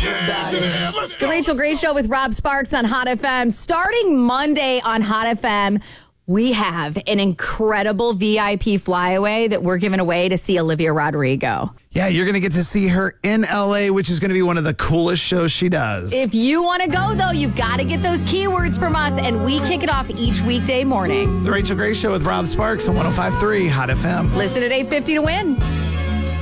It's the Rachel Gray Show with Rob Sparks on Hot FM. Starting Monday on Hot FM, we have an incredible VIP flyaway that we're giving away to see Olivia Rodrigo. Yeah, you're going to get to see her in LA, which is going to be one of the coolest shows she does. If you want to go, though, you've got to get those keywords from us, and we kick it off each weekday morning. The Rachel Gray Show with Rob Sparks on 105.3 Hot FM. Listen at 8:50 to win.